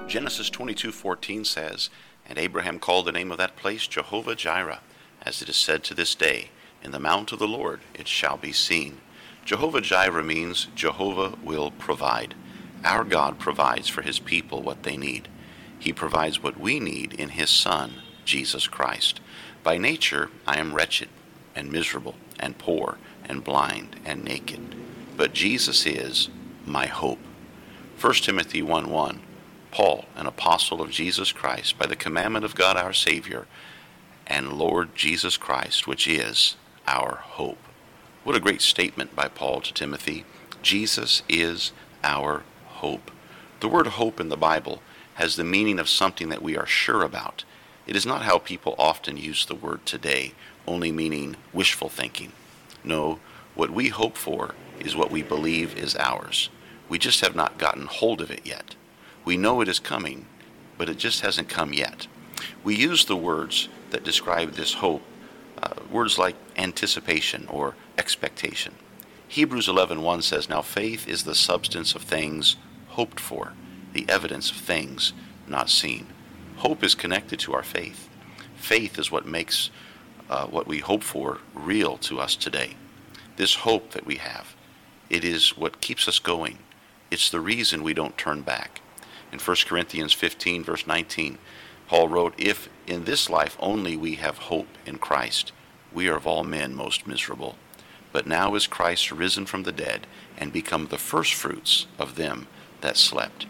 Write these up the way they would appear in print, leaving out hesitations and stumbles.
Genesis 22:14 says, "And Abraham called the name of that place Jehovah-Jireh, as it is said to this day, in the mount of the Lord it shall be seen." Jehovah-Jireh means Jehovah will provide. Our God provides for his people what they need. He provides what we need in his Son, Jesus Christ. By nature, I am wretched and miserable and poor and blind and naked. But Jesus is my hope. 1 Timothy 1:1, Paul, an apostle of Jesus Christ, by the commandment of God our Savior, and Lord Jesus Christ, which is our hope. What a great statement by Paul to Timothy. Jesus is our hope. The word hope in the Bible has the meaning of something that we are sure about. It is not how people often use the word today, only meaning wishful thinking. No, what we hope for is what we believe is ours. We just have not gotten hold of it yet. We know it is coming, but it just hasn't come yet. We use the words that describe this hope, words like anticipation or expectation. Hebrews 11:1 says, "Now faith is the substance of things hoped for, the evidence of things not seen." Hope is connected to our faith. Faith is what makes what we hope for real to us today. This hope that we have, it is what keeps us going. It's the reason we don't turn back. In 1 Corinthians 15, verse 19, Paul wrote, "If in this life only we have hope in Christ, we are of all men most miserable. But now is Christ risen from the dead and become the firstfruits of them that slept."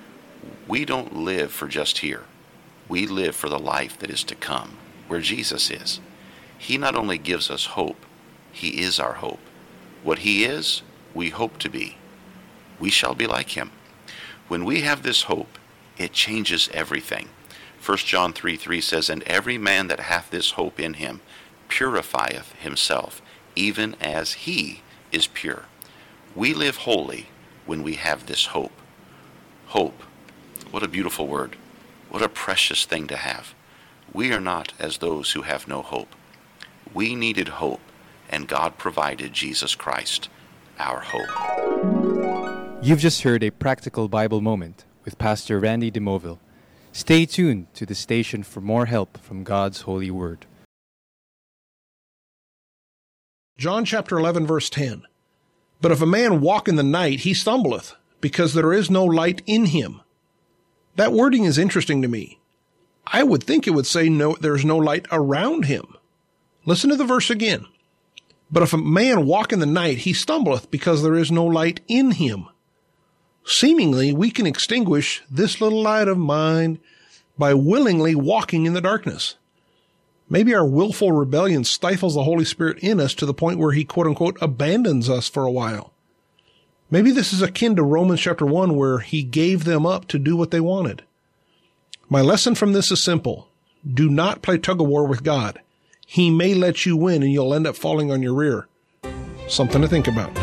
We don't live for just here. We live for the life that is to come, where Jesus is. He not only gives us hope, he is our hope. What he is, we hope to be. We shall be like him. When we have this hope, it changes everything. 1 John 3:3 says, "And every man that hath this hope in him purifieth himself, even as he is pure." We live holy when we have this hope. Hope. What a beautiful word. What a precious thing to have. We are not as those who have no hope. We needed hope, and God provided Jesus Christ, our hope. You've just heard a practical Bible moment with Pastor Randy DeMoville. Stay tuned to the station for more help from God's holy word. John chapter 11, verse 10. "But if a man walk in the night, he stumbleth, because there is no light in him." That wording is interesting to me. I would think it would say no, there's no light around him. Listen to the verse again. "But if a man walk in the night, he stumbleth, because there is no light in him." Seemingly, we can extinguish this little light of mine by willingly walking in the darkness. Maybe our willful rebellion stifles the Holy Spirit in us to the point where he, quote-unquote, abandons us for a while. Maybe this is akin to Romans chapter 1, where he gave them up to do what they wanted. My lesson from this is simple. Do not play tug-of-war with God. He may let you win and you'll end up falling on your rear. Something to think about.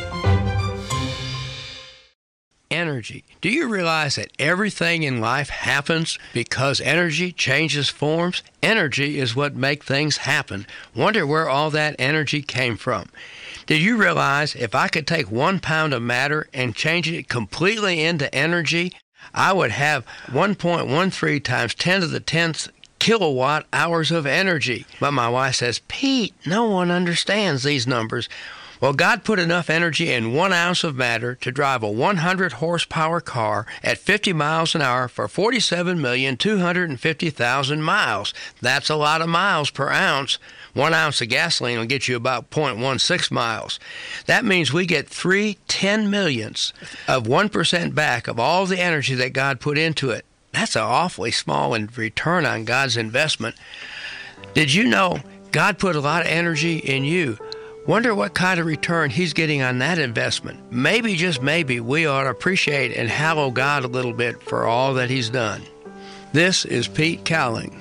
Energy. Do you realize that everything in life happens because energy changes forms? Energy is what makes things happen. Wonder where all that energy came from. Did you realize if I could take 1 pound of matter and change it completely into energy, I would have 1.13 times 10 to the 10th kilowatt hours of energy? But my wife says, "Pete, no one understands these numbers." Well, God put enough energy in 1 ounce of matter to drive a 100 horsepower car at 50 miles an hour for 47,250,000 miles. That's a lot of miles per ounce. 1 ounce of gasoline will get you about 0.16 miles. That means we get 3 10 millionths of 1% back of all the energy that God put into it. That's an awfully small return on God's investment. Did you know God put a lot of energy in you? Wonder what kind of return he's getting on that investment. Maybe, just maybe, we ought to appreciate and hallow God a little bit for all that he's done. This is Pete Cowling.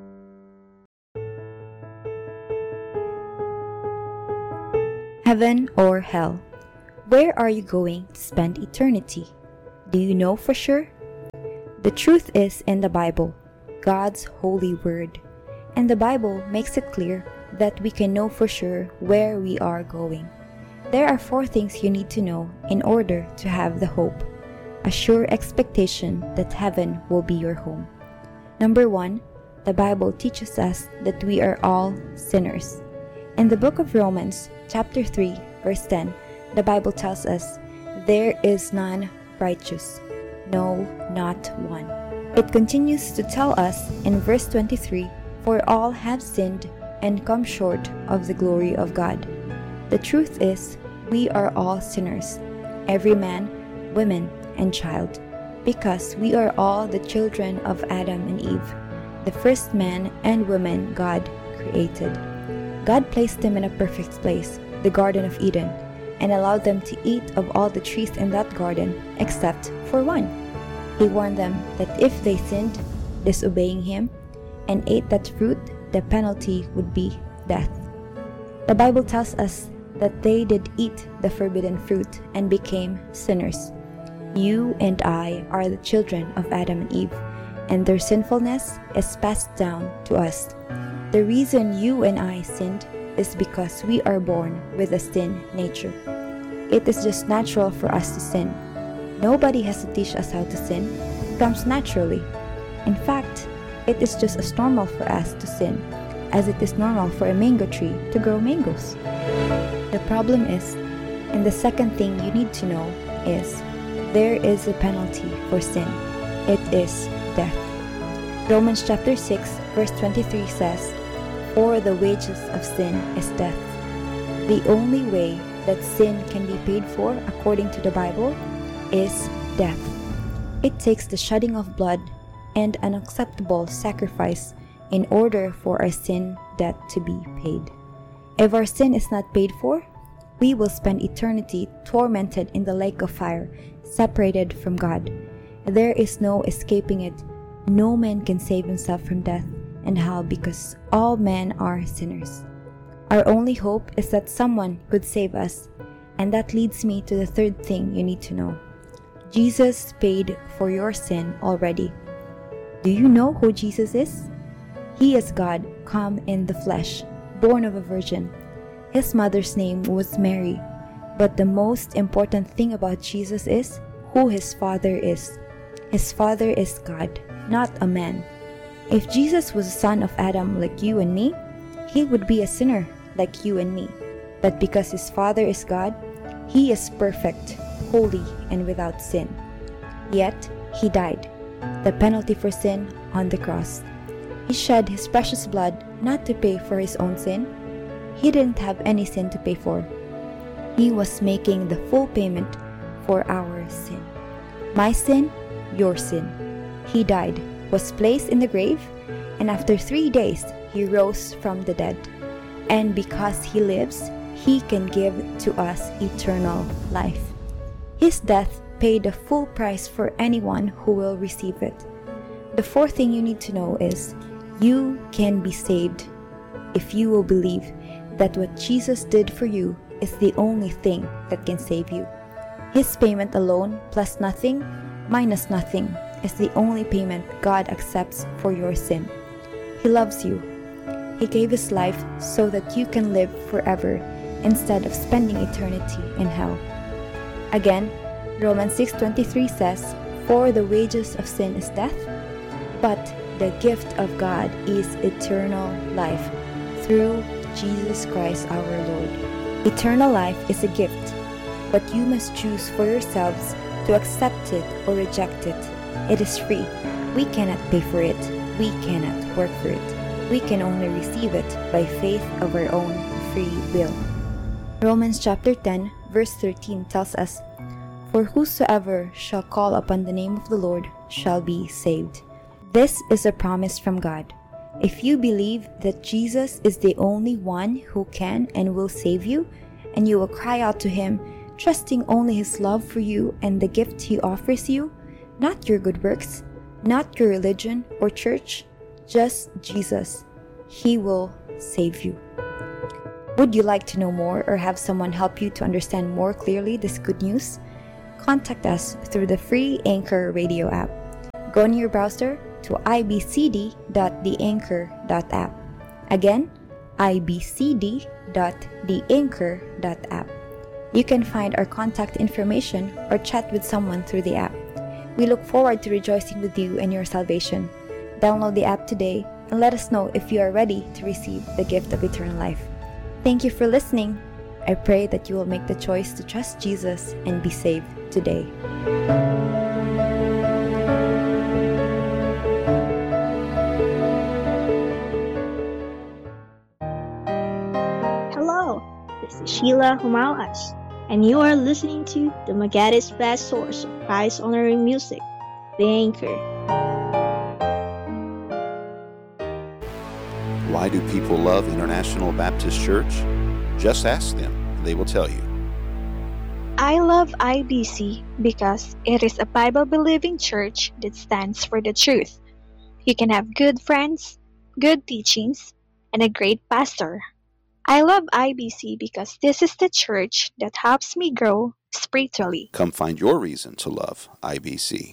Heaven or hell? Where are you going to spend eternity? Do you know for sure? The truth is in the Bible, God's holy word. And the Bible makes it clear that we can know for sure where we are going. There are 4 things you need to know in order to have the hope. a sure expectation that heaven will be your home. Number 1, the Bible teaches us that we are all sinners. In the book of Romans, chapter 3, verse 10, the Bible tells us, "There is none righteous, no, not one." It continues to tell us in verse 23, "For all have sinned and come short of the glory of God." The truth is, we are all sinners, every man, woman, and child, because we are all the children of Adam and Eve, the first man and woman God created. God placed them in a perfect place, the Garden of Eden, and allowed them to eat of all the trees in that garden except for one. He warned them that if they sinned, disobeying Him, and ate that fruit, the penalty would be death. The Bible tells us that they did eat the forbidden fruit and became sinners. You and I are the children of Adam and Eve, and their sinfulness is passed down to us. The reason you and I sinned is because we are born with a sin nature. It is just natural for us to sin. Nobody has to teach us how to sin. It comes naturally. In fact, it is just as normal for us to sin as it is normal for a mango tree to grow mangoes. The problem is, and the second thing you need to know is, there is a penalty for sin. It is death. Romans chapter 6, verse 23 says, "For the wages of sin is death." The only way that sin can be paid for according to the Bible is death. It takes the shedding of blood and an acceptable sacrifice in order for our sin debt to be paid. If our sin is not paid for, we will spend eternity tormented in the lake of fire, separated from God. There is no escaping it. No man can save himself from death and hell because all men are sinners. Our only hope is that someone could save us, and that leads me to the third thing you need to know. Jesus paid for your sin already. Do you know who Jesus is? He is God come in the flesh, born of a virgin. His mother's name was Mary. But the most important thing about Jesus is who His Father is. His Father is God, not a man. If Jesus was a son of Adam like you and me, He would be a sinner like you and me. But because His Father is God, He is perfect, holy, and without sin. Yet, He died, the penalty for sin, on the cross. He shed His precious blood not to pay for His own sin. He didn't have any sin to pay for. He was making the full payment for our sin. My sin, your sin. He died, was placed in the grave, and after 3 days, He rose from the dead. And because He lives, He can give to us eternal life. His death paid the full price for anyone who will receive it. The fourth thing you need to know is, you can be saved if you will believe that what Jesus did for you is the only thing that can save you. His payment alone, plus nothing, minus nothing, is the only payment God accepts for your sin. He loves you. He gave His life so that you can live forever instead of spending eternity in hell. Again, Romans 6:23 says, "For the wages of sin is death, but the gift of God is eternal life through Jesus Christ our Lord." Eternal life is a gift, but you must choose for yourselves to accept it or reject it. It is free. We cannot pay for it. We cannot work for it. We can only receive it by faith of our own free will. Romans chapter 10, verse 13 tells us, "For whosoever shall call upon the name of the Lord shall be saved." This is a promise from God. If you believe that Jesus is the only one who can and will save you, and you will cry out to Him, trusting only His love for you and the gift He offers you, not your good works, not your religion or church, just Jesus, He will save you. Would you like to know more or have someone help you to understand more clearly this good news? Contact us through the free Anchor radio app. Go in your browser to ibcd.theanchor.app. Again, ibcd.theanchor.app. You can find our contact information or chat with someone through the app. We look forward to rejoicing with you and your salvation. Download the app today and let us know if you are ready to receive the gift of eternal life. Thank you for listening. I pray that you will make the choice to trust Jesus and be saved today. Hello, this is Sheila Humalas, and you are listening to the Magada's best source of Christ-honoring music, The Anchor. Why do people love International Baptist Church? Just ask them, and they will tell you. I love IBC because it is a Bible-believing church that stands for the truth. You can have good friends, good teachings, and a great pastor. I love IBC because this is the church that helps me grow spiritually. Come find your reason to love IBC.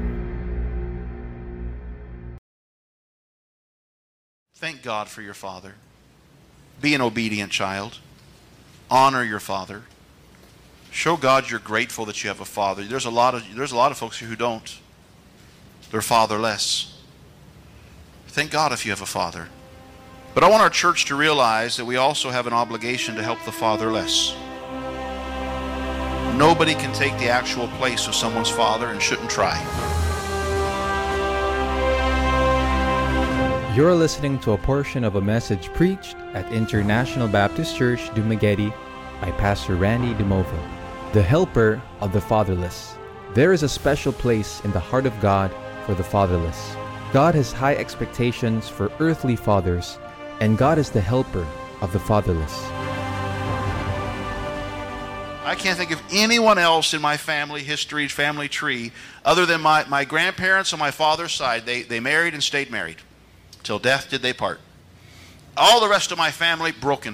Thank God for your father. Be an obedient child. Honor your father. Show God you're grateful that you have a father. There's a lot of folks here who don't. They're fatherless. Thank God if you have a father. But I want our church to realize that we also have an obligation to help the fatherless. Nobody can take the actual place of someone's father and shouldn't try. You're listening to a portion of a message preached at International Baptist Church, Dumaguete by Pastor Randy DeMovo, the helper of the fatherless. There is a special place in the heart of God for the fatherless. God has high expectations for earthly fathers, and God is the helper of the fatherless. I can't think of anyone else in my family history, family tree, other than my grandparents on my father's side. They married and stayed married. Till death did they part. All the rest of my family, broken.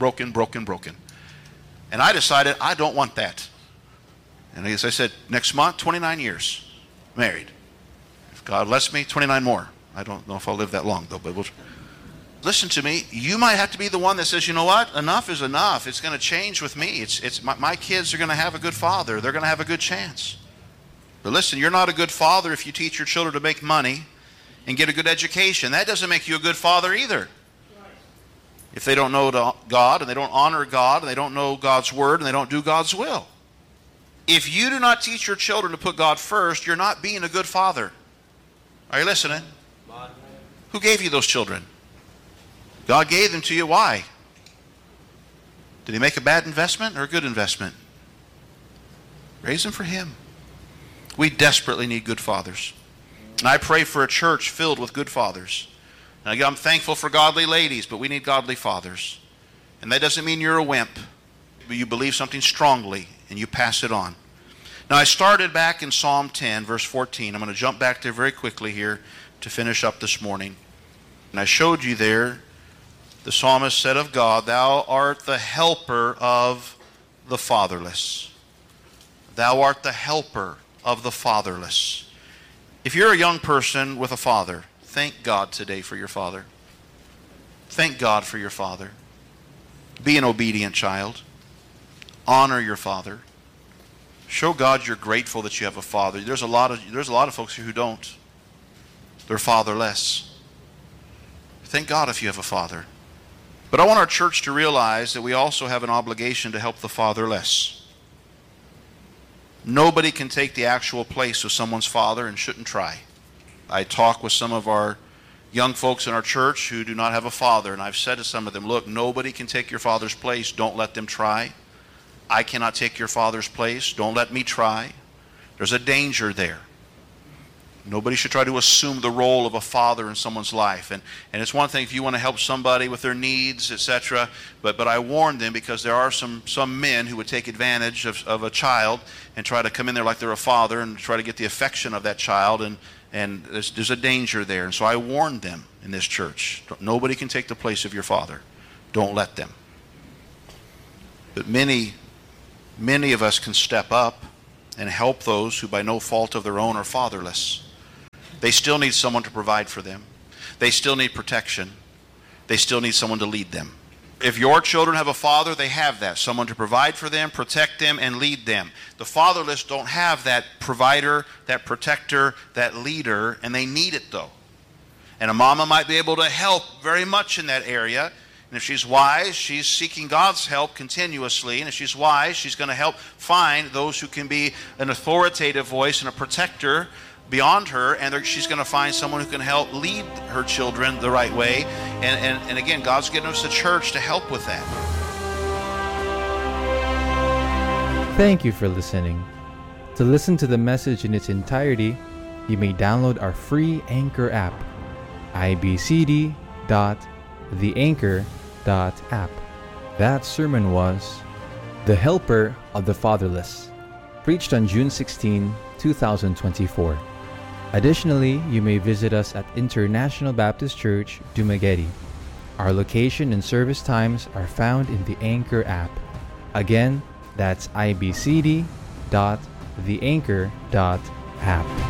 And I decided I don't want that. And as I said, next month, 29 years married. If God lets me, 29 more. I don't know if I'll live that long, though. But listen to me. You might have to be the one that says, you know what? Enough is enough. It's going to change with me. My kids are going to have a good father. They're going to have a good chance. But listen, you're not a good father if you teach your children to make money and get a good education. That doesn't make you a good father either. If they don't know God, and they don't honor God, and they don't know God's word, and they don't do God's will. If you do not teach your children to put God first, you're not being a good father. Are you listening? Who gave you those children? God gave them to you. Why? Did he make a bad investment or a good investment? Raise them for him. We desperately need good fathers. And I pray for a church filled with good fathers. And I'm thankful for godly ladies, but we need godly fathers. And that doesn't mean you're a wimp, but you believe something strongly and you pass it on. Now, I started back in Psalm 10, verse 14. I'm going to jump back there very quickly here to finish up this morning. And I showed you there, the psalmist said of God, "Thou art the helper of the fatherless." Thou art the helper of the fatherless. If you're a young person with a father, thank God today for your father. Thank God for your father. Be an obedient child. Honor your father. Show God you're grateful that you have a father. There's a lot of folks here who don't. They're fatherless. Thank God if you have a father. But I want our church to realize that we also have an obligation to help the fatherless. Nobody can take the actual place of someone's father and shouldn't try. I talk with some of our young folks in our church who do not have a father, and I've said to some of them, look, nobody can take your father's place. Don't let them try. I cannot take your father's place. Don't let me try. There's a danger there. Nobody should try to assume the role of a father in someone's life. And it's one thing if you want to help somebody with their needs, etc. But I warn them, because there are some men who would take advantage of a child and try to come in there like they're a father and try to get the affection of that child. And there's a danger there. And so I warn them in this church. Nobody can take the place of your father. Don't let them. But many of us can step up and help those who by no fault of their own are fatherless. They still need someone to provide for them. They still need protection. They still need someone to lead them. If your children have a father, they have that. Someone to provide for them, protect them, and lead them. The fatherless don't have that provider, that protector, that leader, and they need it though. And a mama might be able to help very much in that area. And if she's wise, she's seeking God's help continuously. And if she's wise, she's going to help find those who can be an authoritative voice and a protector beyond her. And she's going to find someone who can help lead her children the right way. And again, God's given us the church to help with that. Thank you for listening. To listen to the message in its entirety, you may download our free Anchor app, ibcd.theanchor.app. That sermon was The Helper of the Fatherless, preached on June 16, 2024. Additionally, you may visit us at International Baptist Church, Dumaguete. Our location and service times are found in the Anchor app. Again, that's ibcd.theanchor.app.